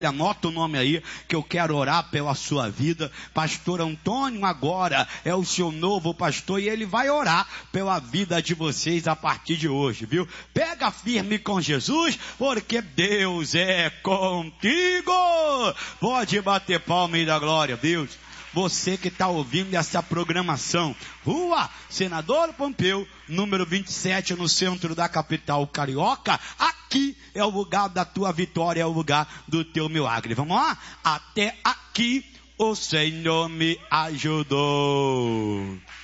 Anota o nome aí, que eu quero orar pela sua vida. Pastor Antônio agora é o seu novo pastor e ele vai orar pela vida de vocês a partir de hoje, viu? Pega firme com Jesus, porque Deus é contigo. Pode bater palma e dar glória a Deus. Você que está ouvindo essa programação, Rua Senador Pompeu, número 27, no centro da capital carioca, aqui é o lugar da tua vitória, é o lugar do teu milagre. Vamos lá? Até aqui o Senhor me ajudou.